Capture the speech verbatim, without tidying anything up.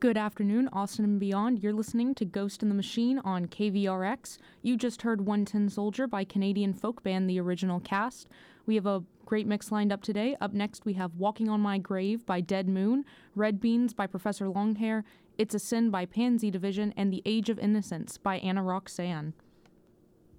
Good afternoon, Austin and beyond. You're listening to Ghost in the Machine on K V R X. You just heard One Tin Soldier by Canadian folk band The Original Cast. We have a great mix lined up today. Up next, we have Walking on My Grave by Dead Moon, Red Beans by Professor Longhair, It's a Sin by Pansy Division, and The Age of Innocence by Anna Roxanne.